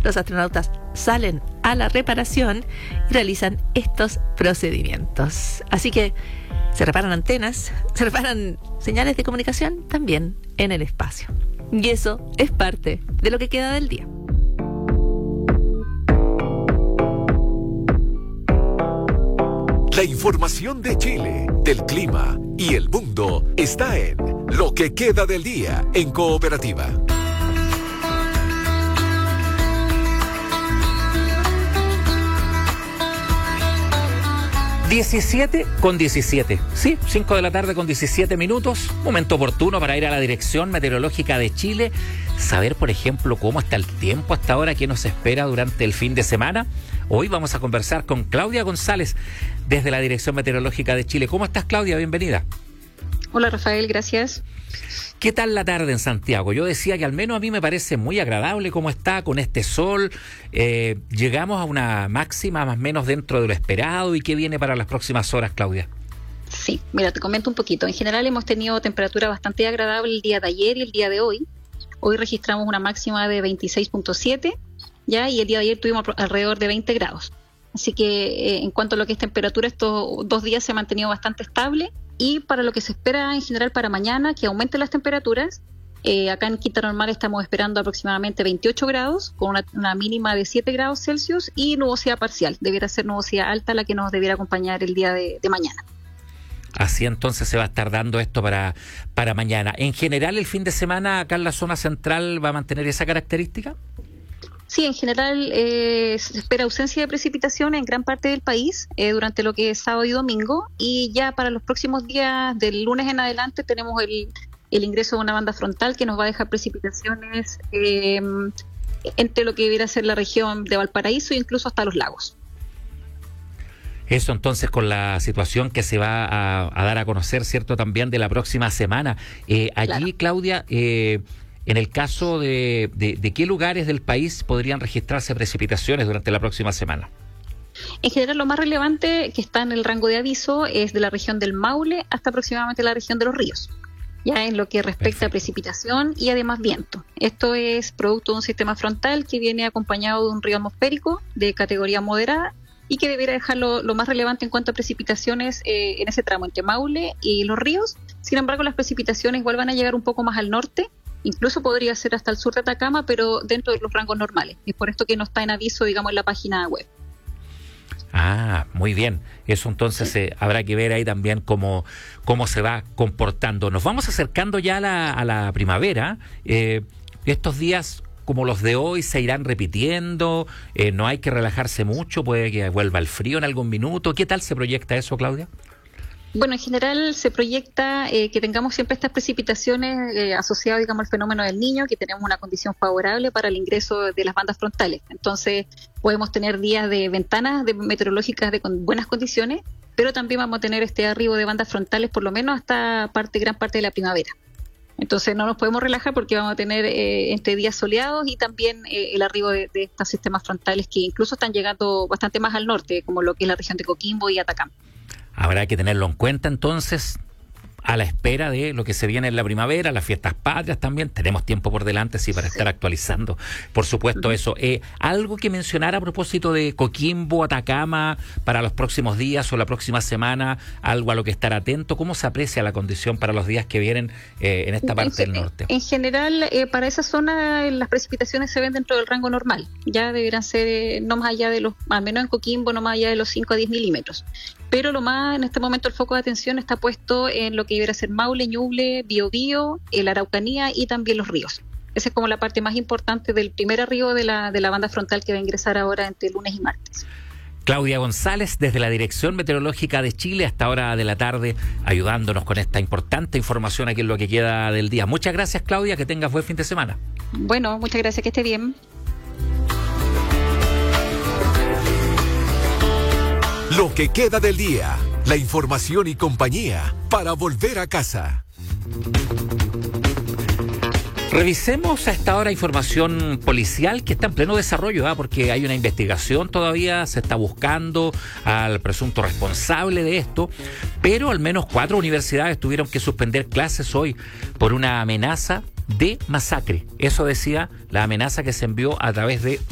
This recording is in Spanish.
los astronautas salen a la reparación y realizan estos procedimientos. Así que se reparan antenas, se reparan señales de comunicación también en el espacio. Y eso es parte de lo que queda del día. La información de Chile, del clima y el mundo está en Lo que queda del día en Cooperativa. (17:17). Sí, 5 de la tarde con 17 minutos. Momento oportuno para ir a la Dirección Meteorológica de Chile. Saber, por ejemplo, cómo está el tiempo hasta ahora, qué nos espera durante el fin de semana. Hoy vamos a conversar con Claudia González desde la Dirección Meteorológica de Chile. ¿Cómo estás, Claudia? Bienvenida. Hola, Rafael, gracias. ¿Qué tal la tarde en Santiago? Yo decía que al menos a mí me parece muy agradable cómo está con este sol. Llegamos a una máxima más o menos dentro de lo esperado. ¿Y qué viene para las próximas horas, Claudia? Sí, mira, te comento un poquito. En general hemos tenido temperatura bastante agradable el día de ayer y el día de hoy. Hoy registramos una máxima de 26.7, ¿ya? Y el día de ayer tuvimos alrededor de 20 grados. Así que en cuanto a lo que es temperatura, estos 2 días se ha mantenido bastante estable. Y para lo que se espera en general para mañana, que aumenten las temperaturas, acá en Quinta Normal estamos esperando aproximadamente 28 grados, con una mínima de 7 grados Celsius y nubosidad parcial. Debiera ser nubosidad alta la que nos debiera acompañar el día de mañana. Así entonces se va a estar dando esto para mañana. En general, el fin de semana acá en la zona central va a mantener esa característica. Sí, en general se espera ausencia de precipitación en gran parte del país durante lo que es sábado y domingo, y ya para los próximos días del lunes en adelante tenemos el ingreso de una banda frontal que nos va a dejar precipitaciones entre lo que debiera ser la región de Valparaíso e incluso hasta los lagos. Eso entonces con la situación que se va a dar a conocer, ¿cierto? También de la próxima semana. Allí, claro. Claudia, en el caso de qué lugares del país podrían registrarse precipitaciones durante la próxima semana. En general, lo más relevante que está en el rango de aviso es de la región del Maule hasta aproximadamente la región de Los Ríos, ya en lo que respecta a precipitación y además viento. Esto es producto de un sistema frontal que viene acompañado de un río atmosférico de categoría moderada y que debería dejar lo más relevante en cuanto a precipitaciones en ese tramo entre Maule y Los Ríos. Sin embargo, las precipitaciones vuelvan a llegar un poco más al norte. Incluso podría ser hasta el sur de Atacama, pero dentro de los rangos normales. Es por esto que no está en aviso, digamos, en la página web. Ah, muy bien. Eso entonces sí. Habrá que ver ahí también cómo se va comportando. Nos vamos acercando ya a la primavera. Estos días, como los de hoy, se irán repitiendo. No hay que relajarse mucho. Puede que vuelva el frío en algún minuto. ¿Qué tal se proyecta eso, Claudia? Bueno, en general se proyecta que tengamos siempre estas precipitaciones asociadas, digamos, al fenómeno del Niño, que tenemos una condición favorable para el ingreso de las bandas frontales. Entonces, podemos tener días de ventanas meteorológicas con buenas condiciones, pero también vamos a tener este arribo de bandas frontales por lo menos hasta gran parte de la primavera. Entonces, no nos podemos relajar porque vamos a tener entre días soleados y también el arribo de estos sistemas frontales que incluso están llegando bastante más al norte, como lo que es la región de Coquimbo y Atacama. Habrá que tenerlo en cuenta entonces, a la espera de lo que se viene en la primavera, las fiestas patrias también. Tenemos tiempo por delante, sí, para estar actualizando, por supuesto, eso. ¿Algo que mencionar a propósito de Coquimbo, Atacama, para los próximos días o la próxima semana? ¿Algo a lo que estar atento? ¿Cómo se aprecia la condición para los días que vienen en esta parte del norte? En general, para esa zona las precipitaciones se ven dentro del rango normal. Ya deberán ser no más allá de al menos en Coquimbo, no más allá de los 5 a 10 milímetros. Pero lo más, en este momento, el foco de atención está puesto en lo que debiera ser Maule, Ñuble, Biobío, la Araucanía y también Los Ríos. Esa es como la parte más importante del primer arribo de la banda frontal que va a ingresar ahora entre lunes y martes. Claudia González, desde la Dirección Meteorológica de Chile, hasta hora de la tarde, ayudándonos con esta importante información aquí en lo que queda del día. Muchas gracias, Claudia, que tengas buen fin de semana. Bueno, muchas gracias, que esté bien. Lo que queda del día, la información y compañía para volver a casa. Revisemos a esta hora información policial que está en pleno desarrollo, porque hay una investigación todavía, se está buscando al presunto responsable de esto, pero al menos 4 universidades tuvieron que suspender clases hoy por una amenaza de masacre. Eso decía la amenaza que se envió a través de